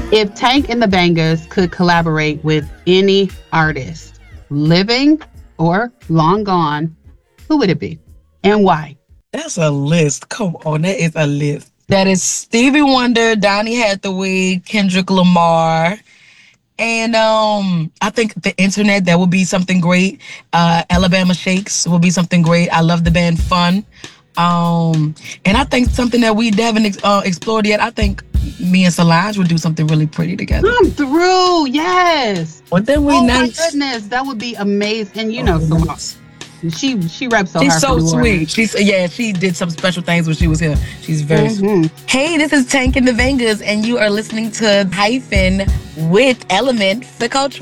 If Tank and the Bangers could collaborate with any artist, living or long gone, who would it be and why? That's a list. Come on, that is a list. That is Stevie Wonder, Donny Hathaway, Kendrick Lamar, and I think the internet, that would be something great. Alabama Shakes will be something great. I love the band Fun. And I think something that we haven't explored yet. I think me and Solange would do something really pretty together. Come through, yes. Wouldn't we Oh my nice? goodness, that would be amazing. And you Oh, know, Solange, nice. she reps so She's hard for so New sweet. Orleans. She did some special things when she was here. She's very sweet. Hmm. Hey, this is Tank and the Vangas, and you are listening to Hyphen with Element, the Culture